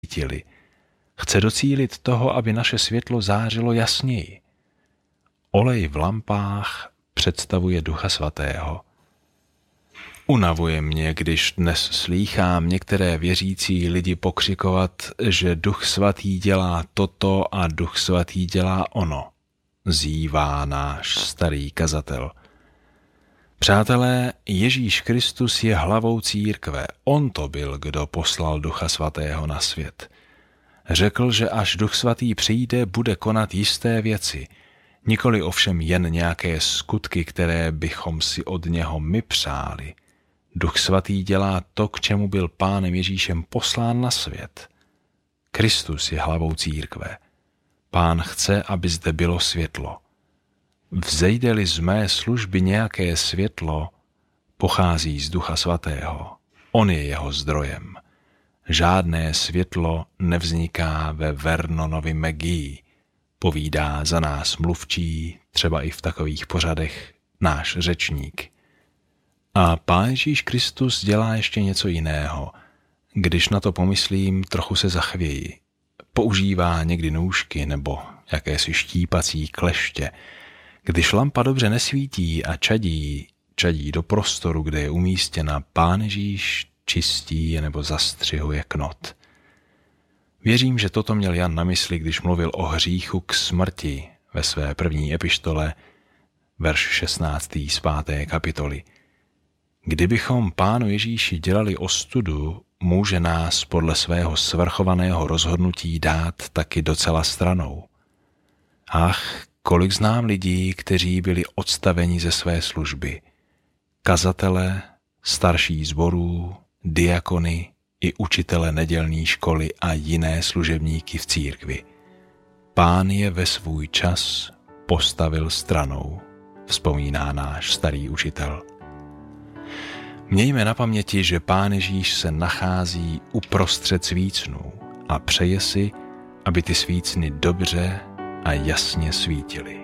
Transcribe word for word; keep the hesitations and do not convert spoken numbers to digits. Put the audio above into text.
svítily. Chce docílit toho, aby naše světlo zářilo jasněji. Olej v lampách představuje Ducha Svatého. Unavuje mě, když dnes slýchám některé věřící lidi pokřikovat, že Duch Svatý dělá toto a Duch Svatý dělá ono, zývá náš starý kazatel. Přátelé, Ježíš Kristus je hlavou církve. On to byl, kdo poslal Ducha Svatého na svět. Řekl, že až Duch Svatý přijde, bude konat jisté věci, nikoli ovšem jen nějaké skutky, které bychom si od něho my přáli. Duch Svatý dělá to, k čemu byl Pánem Ježíšem poslán na svět. Kristus je hlavou církve. Pán chce, aby zde bylo světlo. Vzejde-li z mé služby nějaké světlo, pochází z Ducha Svatého. On je jeho zdrojem. Žádné světlo nevzniká ve Vernonovi Megii, povídá za nás mluvčí, třeba i v takových pořadech, náš řečník. A Pán Ježíš Kristus dělá ještě něco jiného. Když na to pomyslím, trochu se zachvěji. Používá někdy nůžky nebo jakési štípací kleště. Když lampa dobře nesvítí a čadí, čadí do prostoru, kde je umístěna, Pán Ježíš čistí nebo zastřihuje knot. Věřím, že toto měl Jan na mysli, když mluvil o hříchu k smrti ve své první epištole, verš šestnáctý z páté kapitoly. Kdybychom Pánu Ježíši dělali ostudu, může nás podle svého svrchovaného rozhodnutí dát taky docela stranou. Ach, kolik znám lidí, kteří byli odstaveni ze své služby. Kazatele, starší sborů, diakony i učitele nedělní školy a jiné služebníky v církvi. Pán je ve svůj čas postavil stranou, vzpomíná náš starý učitel. Mějme na paměti, že Pán Ježíš se nachází uprostřed svícnů a přeje si, aby ty svícny dobře a jasně svítily.